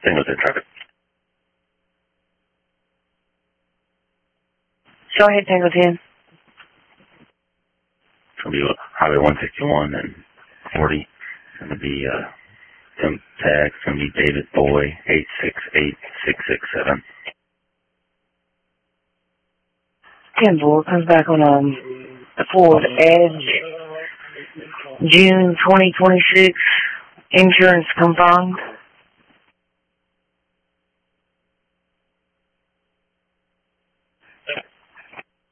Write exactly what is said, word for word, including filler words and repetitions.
Tango ten traffic. Go ahead, Tango ten. It's going to be Highway one sixty-one and forty. It's going to be uh, some tag. It's going to be David Boy, eight six eight six six seven. ten four comes back on um, the Ford Edge, June twenty twenty-six, insurance confirmed.